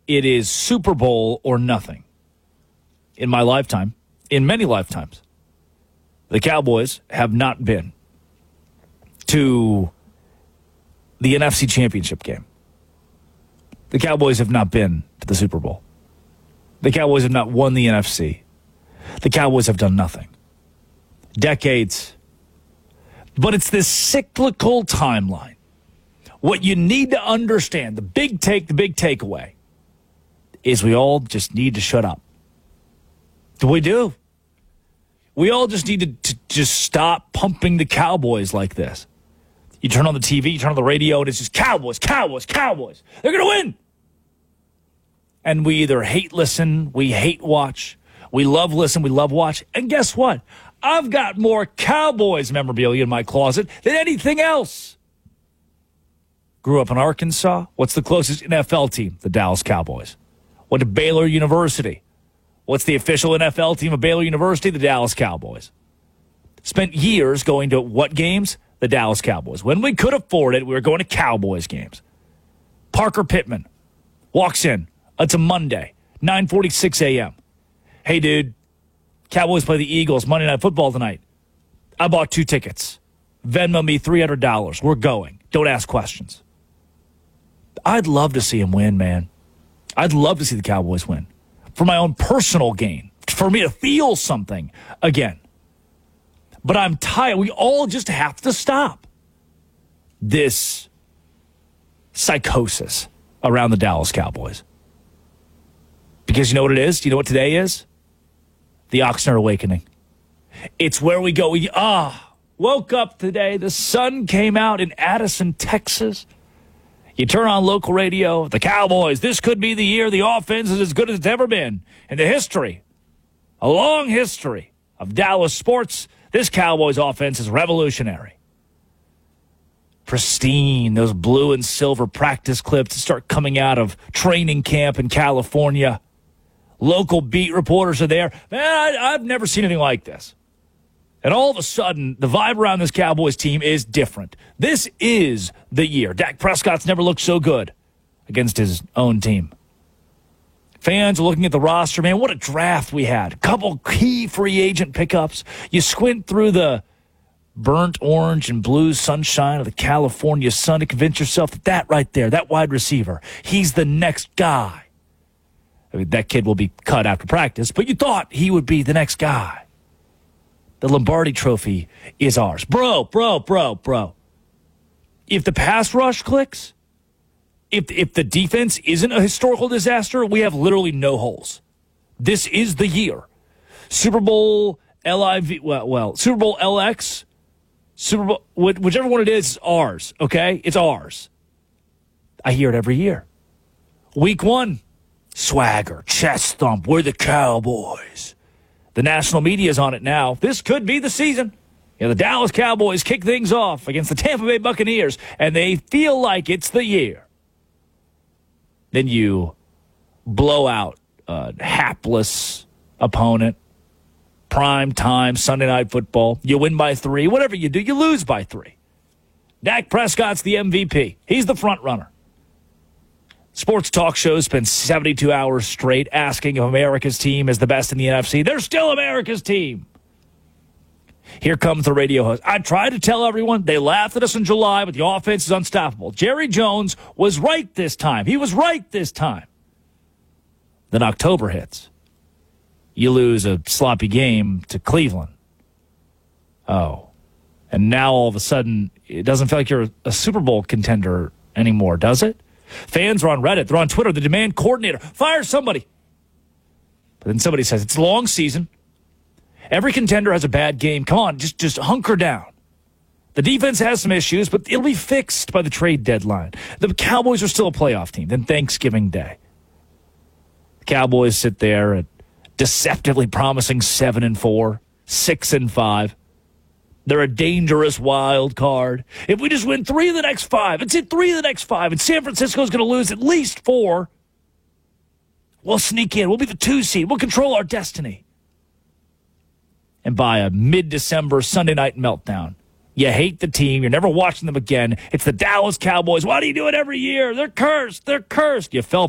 it is Super Bowl or nothing. In my lifetime, in many lifetimes, the Cowboys have not been to the NFC Championship game. The Cowboys have not been to the Super Bowl. The Cowboys have not won the NFC. The Cowboys have done nothing. Decades. But it's this cyclical timeline. What you need to understand, the big takeaway, is we all just need to shut up. We do. We all just need to just stop pumping the Cowboys like this. You turn on the TV, you turn on the radio, and it's just Cowboys, Cowboys, Cowboys. They're going to win. And we either hate listen, we hate watch, we love listen, we love watch. And guess what? I've got more Cowboys memorabilia in my closet than anything else. Grew up in Arkansas. What's the closest NFL team? The Dallas Cowboys. Went to Baylor University. What's the official NFL team of Baylor University? The Dallas Cowboys. Spent years going to what games? The Dallas Cowboys. When we could afford it, we were going to Cowboys games. Parker Pittman walks in. It's a Monday, 9:46 a.m. Hey, dude, Cowboys play the Eagles Monday Night Football tonight. I bought 2 tickets. Venmo me $300. We're going. Don't ask questions. I'd love to see him win, man. I'd love to see the Cowboys win. For my own personal gain. For me to feel something again. But I'm tired. We all just have to stop this psychosis around the Dallas Cowboys. Because you know what it is? Do you know what today is? The Oxnard Awakening. It's where we go. Woke up today. The sun came out in Addison, Texas. You turn on local radio. The Cowboys. This could be the year the offense is as good as it's ever been in the history. A long history of Dallas sports. This Cowboys offense is revolutionary. Pristine. Those blue and silver practice clips start coming out of training camp in California. Local beat reporters are there. Man, I've never seen anything like this. And all of a sudden, the vibe around this Cowboys team is different. This is the year. Dak Prescott's never looked so good against his own team. Fans are looking at the roster. Man, what a draft we had. A couple key free agent pickups. You squint through the burnt orange and blue sunshine of the California sun to convince yourself that right there, that wide receiver, he's the next guy. I mean, that kid will be cut after practice, but you thought he would be the next guy. The Lombardi Trophy is ours. Bro. If the pass rush clicks, if the defense isn't a historical disaster, we have literally no holes. This is the year. Super Bowl LIV, Super Bowl LX, Super Bowl, whichever one it is ours, okay? It's ours. I hear it every year. Week 1, swagger, chest thump, we're the Cowboys. The national media's on it now. This could be the season. The Dallas Cowboys kick things off against the Tampa Bay Buccaneers, and they feel like it's the year. Then you blow out a hapless opponent, prime time, Sunday Night Football. You win by 3. Whatever you do, you lose by 3. Dak Prescott's the MVP. He's the front runner. Sports talk shows spend 72 hours straight asking if America's team is the best in the NFC. They're still America's team. Here comes the radio host. I tried to tell everyone. They laughed at us in July, but the offense is unstoppable. Jerry Jones was right this time. He was right this time. Then October hits. You lose a sloppy game to Cleveland. Oh. And now all of a sudden, it doesn't feel like you're a Super Bowl contender anymore, does it? Fans are on Reddit. They're on Twitter. The demand coordinator. Fire somebody. But then somebody says, it's a long season. Every contender has a bad game. Come on, just hunker down. The defense has some issues, but it'll be fixed by the trade deadline. The Cowboys are still a playoff team. Then Thanksgiving Day. The Cowboys sit there at deceptively promising 7-4, 6-5. They're a dangerous wild card. If we just win 3 of the next 5, it's in 3 of the next 5, and San Francisco's going to lose at least 4, we'll sneak in. We'll be the 2 seed. We'll control our destiny. And by a mid-December Sunday night meltdown, you hate the team. You're never watching them again. It's the Dallas Cowboys. Why do you do it every year? They're cursed. They're cursed. You fell